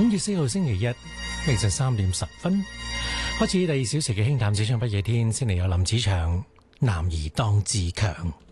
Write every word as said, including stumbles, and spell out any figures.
五月四號星期一，凌晨三點十分，開始第二小時嘅輕淡小唱不夜天，先嚟有林子祥，男兒當自強。